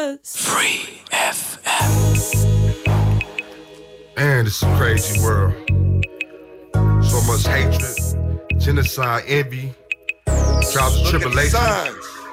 us. Free FM. Man, this is a crazy world. So much hatred, genocide, envy, trials and tribulations.